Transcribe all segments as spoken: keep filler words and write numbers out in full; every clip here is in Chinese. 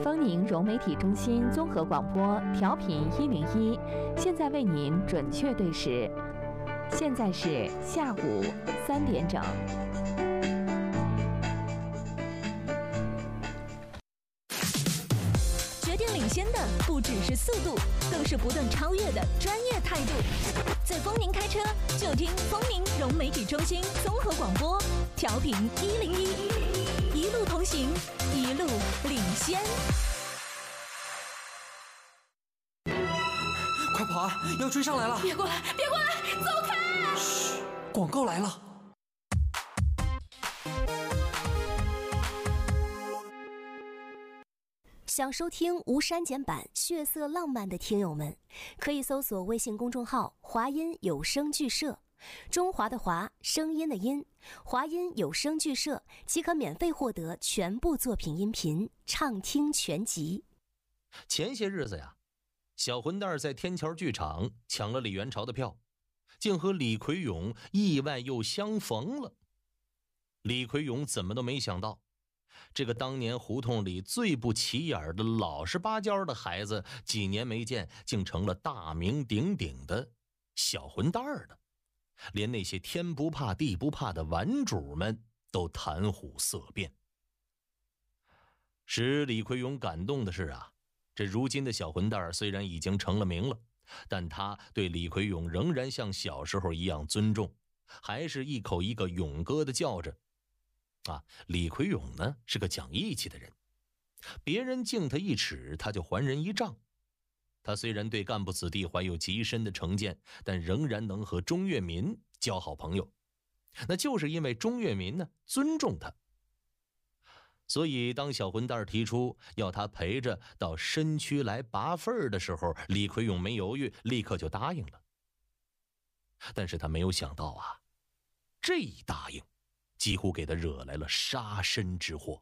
丰宁融媒体中心综合广播调频一零一，现在为您准确对时，现在是下午三点整。 决定领先的不只是速度，更是不断超越的专业态度。在丰宁开车，就听丰宁融媒体中心综合广播调频一零一，一路同行，一路领先。 快跑啊！要追上来了！ 别过来，别过来，走开！ 嘘，广告来了。 想收听无删减版血色浪漫的听友们，可以搜索微信公众号华音有声剧社，中华的华，声音的音，华音有声剧社，即可免费获得全部作品音频畅听全集。 前些日子呀，小混蛋在天桥剧场抢了李元朝的票，竟和李奎勇意外又相逢了。李奎勇怎么都没想到，这个当年胡同里最不起眼的老实巴交的孩子，几年没见，竟成了大名鼎鼎的小混蛋了。连那些天不怕地不怕的玩主们都谈虎色变。使李奎勇感动的是啊，这如今的小混蛋虽然已经成了名了，但他对李奎勇仍然像小时候一样尊重，还是一口一个勇哥的叫着。啊，李奎勇呢是个讲义气的人，别人敬他一尺，他就还人一丈。他虽然对干部子弟怀有极深的成见，但仍然能和钟跃民交好朋友，那就是因为钟跃民呢尊重他。所以当小混蛋提出要他陪着到身区来拔份的时候，李奎勇没犹豫，立刻就答应了。但是他没有想到啊，这一答应几乎给他惹来了杀身之祸。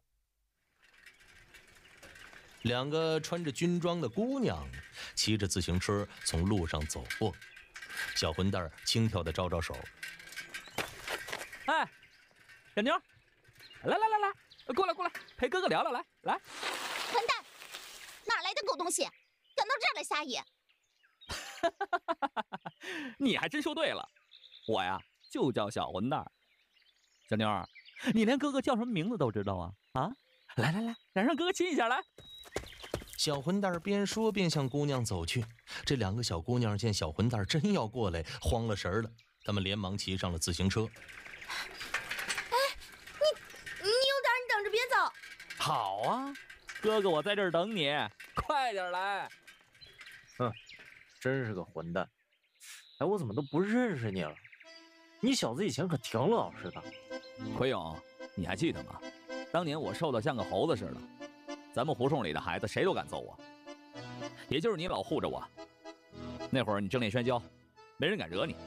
两个穿着军装的姑娘骑着自行车从路上走过，小混蛋轻佻地招招手：“ 哎，小妞，来来来来，过来过来，陪哥哥聊聊，来来。” 混蛋，哪来的狗东西，敢到这儿来撒野？ 你还真说对了，我呀就叫小混蛋。小妞儿，你连哥哥叫什么名字都知道啊？啊，来来来，来让哥哥亲一下来。 小混蛋边说边向姑娘走去。这两个小姑娘见小混蛋真要过来，慌了神了，她们连忙骑上了自行车。 哎，你你有胆你等着别走。 好啊，哥哥我在这儿等你，快点来。 哼，真是个混蛋。哎，我怎么都不认识你了？你小子以前可挺老实的。 奎勇，你还记得吗？当年我瘦得像个猴子似的，咱们胡同里的孩子谁都敢揍我，也就是你老护着我。那会儿你正练摔跤，没人敢惹你。